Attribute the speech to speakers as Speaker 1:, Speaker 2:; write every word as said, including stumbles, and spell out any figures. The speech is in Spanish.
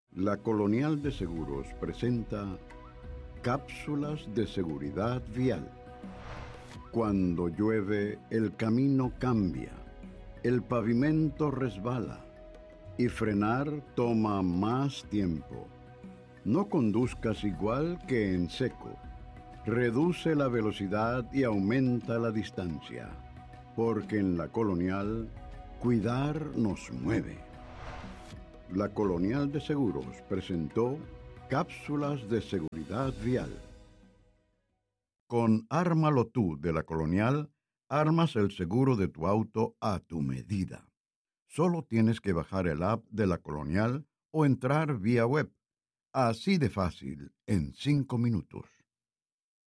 Speaker 1: La Colonial de Seguros presenta cápsulas de seguridad vial. Cuando llueve, el camino cambia, el pavimento resbala y frenar toma más tiempo. No conduzcas igual que en seco. Reduce la velocidad y aumenta la distancia, porque en la Colonial, cuidar nos mueve. La Colonial de Seguros presentó cápsulas de seguridad vial. Con Ármalo Tú de la Colonial, armas el seguro de tu auto a tu medida. Solo tienes que bajar el app de la Colonial o entrar vía web. Así de fácil, en cinco minutos.